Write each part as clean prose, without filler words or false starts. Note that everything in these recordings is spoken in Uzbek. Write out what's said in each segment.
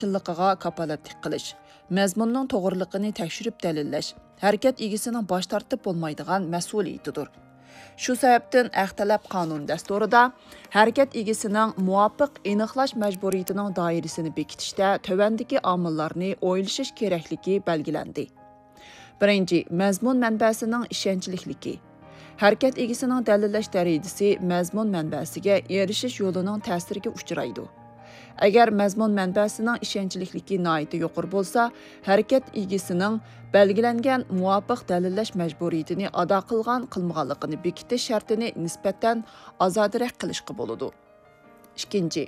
Çıllıqığa kapalatlik qilish, mazmunning to'g'riliqini tekshirib dalillash, harakat egasining bosh tortib bo'lmaydigan mas'uliyatidir. Shu sababdan Aqtalab qonun dasturida harakat egasining muvofiq aniqlash majburiyatining doirasini bekitishda tövandagi omillarni o'ylashish kerakligi belgilandi. Birinchi, mazmun manbasining ishonchlikligi. Harakat egasining dalillash darajasi mazmun manbasiga erishish yo'lining ta'siriga uchraydi. Agar mazmun manbasining ishonchlikligi nihoyatda yuqori bo'lsa, harakat egasining belgilangan muvofiq dalillash majburiyatini ado qilmaganligini bekitish shartini nisbatan ozodroq qilishga bo'ladi. Ikkinchi,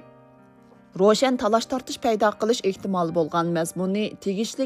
ro'shan talash tortish paydo qilish ehtimoli bo'lgan mazmunni tegishlik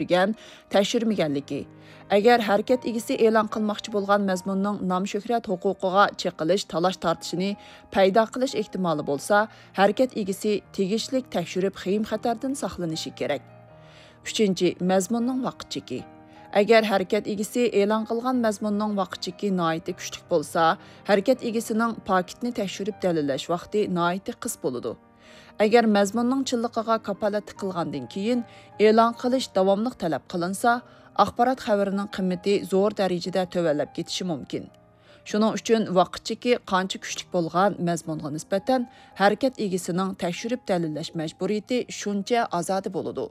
tekshirmaganligi. Agar harakat egasi e'lon qilmoqchi bo'lgan mazmunning nom-shuhrat huquqiga cheqilish talash tortishini paydo qilish ehtimoli bo'lsa, harakat egasi tegishlik tekshirib xavf-xatardan saqlanishi kerak. Uchinchi, mazmunning vaqtchiki. Agar harakat egasi e'lon qilgan mazmunning vaqtchiki nihoyatda kuchli bo'lsa, harakat egasining paketni tekshirib dalillash vaqti nihoyatda qis bo'ladi. Agar mazmunning chilliqiga kapolat qilgandan keyin e'lon qilish davomli talab qilinsa, axborot xabarining qiymati zo'r darajada tövallab ketishi mumkin. Shuning uchun vaqtchiki qancha kuchli bo'lgan mazmunga nisbatan harakat egasining tekshirib dalillash majburiyati shuncha azodi bo'ladi.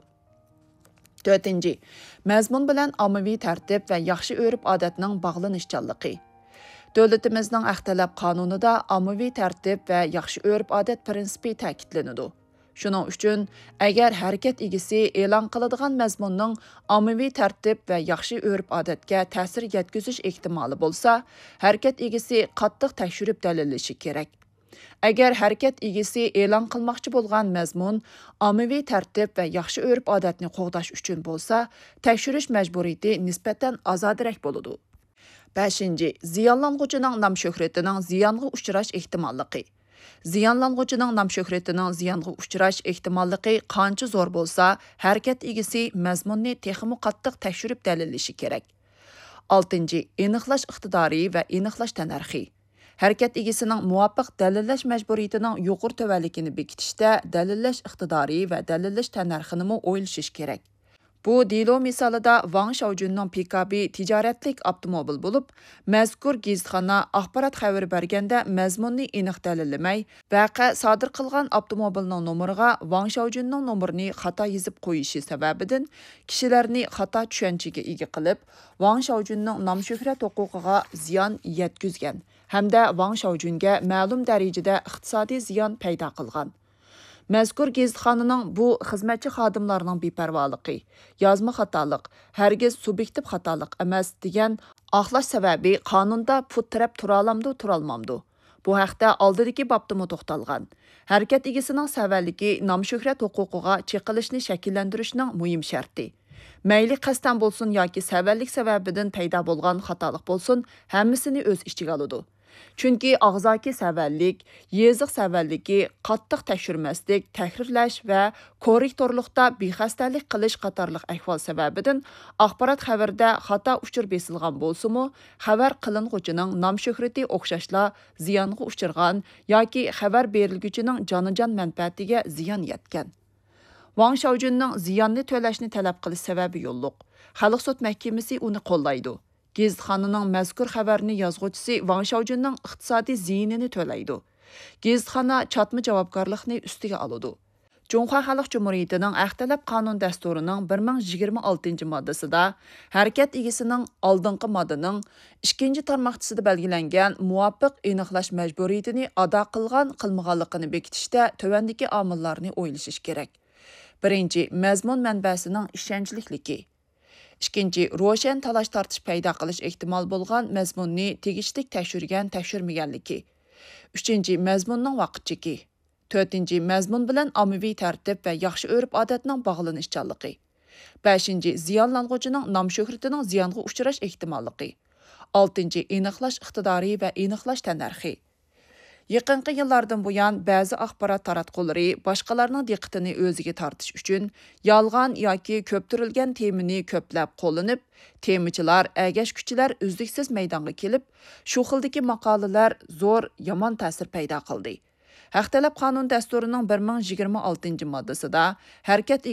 To'rtinchi, mazmun bilan ommaviy tartib va yaxshi urf-odatning bog'lanishchanligi. Davlatimizning Aqtalab qonunida ommaviy tartib va yaxshi urf-odat prinsipi ta'kidlanadi. Shuning uchun, agar harakat egasi e'lon qiladigan mazmunning ommaviy tartib va yaxshi urf-odatga ta'sir yetkazish ehtimoli bo'lsa, harakat egasi qattiq tekshirib dalillashi kerak. Agar harakat egasi e'lon qilmoqchi bo'lgan mazmun ommaviy tartib va yaxshi urf-odatni qo'g'dash uchun bo'lsa, tekshirish majburiyati nisbatan ozodroq bo'ladi. 5. Ziyonlanuvchining nom-shuhratining ziyonga uchrash ehtimolligi. Ziyonlanuvchining nom-shuhratining ziyonga uchrash ehtimolligi qancha zo'r bo'lsa, harakat egasi mazmunni texmi qattiq tekshirib dalillashi kerak. 6. Aniqlash iqtidori va aniqlash tanarxi. Harakat egasining muvofiq dalillash majburiyatining yuqori tuvanligini bekitishda dalillash iqtidori va dalillash tanarxini o'ylashish kerak. Bu delo misolida Wang Shaojunning pikabi tijoratlik avtomobil bo'lib, mazkur gazitxona axborot xabar berganda mazmunni aniq dalillamay, vaqa sodir qilgan avtomobilning nomeriga Wang Shaojunning nomerini xato yozib qo'yishi sababidan kishilarni xato tushunchaga ega qilib, Wang Shaojunning nom-shuhrat huquqiga ziyon yetkazgan hamda Wang Shaojunga ma'lum darajada iqtisodiy ziyon paydo qilgan. Mazkur gazitxonaning bu xizmatchi xodimlarning beparvoligi, yozma xatolik, hargiz subyektiv xatolik emas degan oqlash sababi qonunda put tirab turolmamdi. Bu haqda oldidagi bobda to'xtalgan. Harakat egasining savaligi nom-shuhrat huquqiga cheqilishni shakllantirishning muhim sharti. Mayli qasddan bo'lsin yoki savallik sababidan paydo bo'lgan xatolik bo'lsin, hammasini o'z ichiga oladi. Chunki og'zaki savallik, yeziq savalligi, qattiq tekshirmaslik, tahrirlash va korrektorlikda bexastalik qilish qatorliq ahvol sababidan axborot xabarda xato uchur besilgan bo'lsa-mu, xabar qilinuvchining nom-shuhrati o'xshashla ziyonga uchirgan yoki xabar berilguchining jonajon manfaatiga ziyon yetgan. Wang Shaojunning ziyonni to'lashni talab qilish sababi yo'qliq. Xalq sud mahkamasi uni qo'llaydi. Gazitxonaning mazkur xabarni yozuvchisi Wang Shaojunning iqtisodiy ziyinini to'laydi. Gazitxona chatma javobgarlikni ustiga oladi. Jungha Xalq Jumhuriyatining Aqtalab qonun dasturining 1026-moddasida harakat egasining oldingi moddaning 2-tarmoqchisida belgilangan muvofiq aniqlash majburiyatini ado qilmaganligini bekitishda tövandagi omillarni o'ylashish kerak. 1. Mazmun manbasining ishonchlikligi. 2. Ro'shan talash tortish paydo qilish ehtimol bo'lgan mazmunni tegishlik tekshirmaganligi. 3. Mazmunning vaqtchiki. 4. Mazmun bilan ommaviy tartib va yaxshi urf-odatning bog'lanishchanligi. 5. Ziyonlanuvchining nom-shuhratining ziyonga uchrash ehtimolligi. 6. Aniqlash iqtidori va aniqlash tanarxi. Yaqinqi yillardan buyon ba'zi axborot taratqullari boshqalarning diqqatini o'ziga tortish uchun yolg'on yoki ko'ptirilgan temani ko'plab qo'llanib, temachilar, agash kuchilar uzluksiz maydonga kelib, shu xildagi maqolalar zo'r yomon ta'sir paydo qildi. Aqtalab qonun dasturining 1026-moddasida harakat